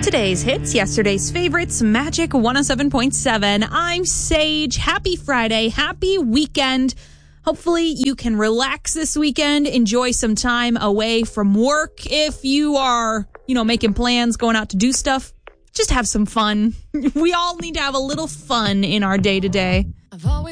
Today's hits, yesterday's favorites, Magic 107.7. I'm Sage. Happy Friday. Happy weekend. Hopefully you can relax this weekend, enjoy some time away from work. If you are, making plans, going out to do stuff, just have some fun. We all need to have a little fun in our day-to-day. I've always